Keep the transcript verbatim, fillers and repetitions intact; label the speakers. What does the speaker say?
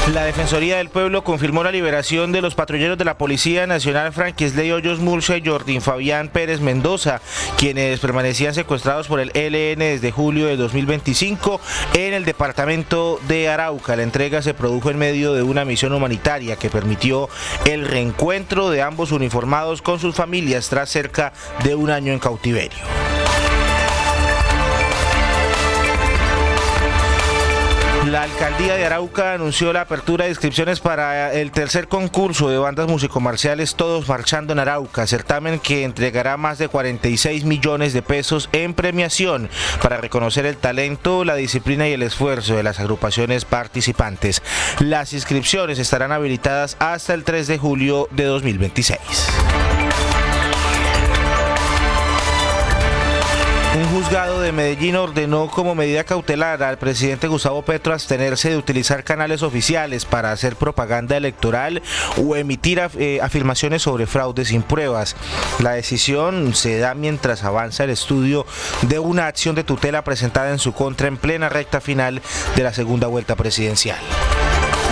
Speaker 1: La Defensoría del Pueblo confirmó la liberación de los patrulleros de la Policía Nacional Franquisley Hoyos Murcia y Jordín Fabián Pérez Mendoza, quienes permanecían secuestrados por el E L N desde julio de dos mil veinticinco en el departamento de Arauca. La entrega se produjo en medio de una misión humanitaria que permitió el reencuentro de ambos uniformados con sus familias tras cerca de un año en cautiverio. La alcaldía de Arauca anunció la apertura de inscripciones para el tercer concurso de bandas musicomarciales Todos Marchando en Arauca, certamen que entregará más de cuarenta y seis millones de pesos en premiación para reconocer el talento, la disciplina y el esfuerzo de las agrupaciones participantes. Las inscripciones estarán habilitadas hasta el tres de julio de dos mil veintiséis. Un juzgado de Medellín ordenó como medida cautelar al presidente Gustavo Petro abstenerse de utilizar canales oficiales para hacer propaganda electoral o emitir eh, afirmaciones sobre fraude sin pruebas. La decisión se da mientras avanza el estudio de una acción de tutela presentada en su contra en plena recta final de la segunda vuelta presidencial.